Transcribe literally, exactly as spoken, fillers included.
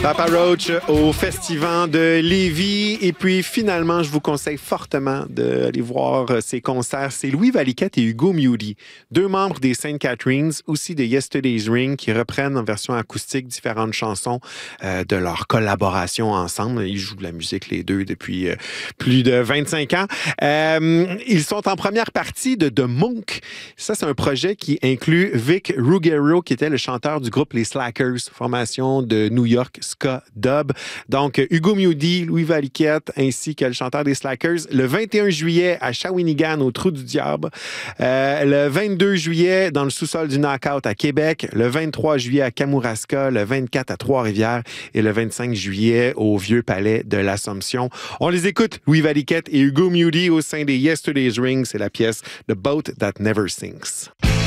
Papa Roach au Festival de Lévis. Et puis, finalement, je vous conseille fortement d'aller voir ces concerts. C'est Louis Valiquette et Hugo Mewdy, deux membres des Saint Catharines, aussi de Yesterday's Ring, qui reprennent en version acoustique différentes chansons euh, de leur collaboration ensemble. Ils jouent de la musique, les deux, depuis euh, plus de vingt-cinq ans. Euh, ils sont en première partie de The Monk. Ça, c'est un projet qui inclut Vic Ruggiero, qui était le chanteur du groupe Les Slackers, formation de New York, ska dub. Donc, Hugo Mewdy, Louis Valiquette, ainsi que le chanteur des Slackers, le vingt et un juillet à Shawinigan, au Trou du Diable. Euh, le vingt-deux juillet, dans le sous-sol du Knockout à Québec. Le vingt-trois juillet à Kamouraska. Le vingt-quatre à Trois-Rivières. Et le vingt-cinq juillet au Vieux Palais de l'Assomption. On les écoute, Louis Valiquette et Hugo Mewdy au sein des Yesterday's Ring. C'est la pièce The Boat That Never Sinks.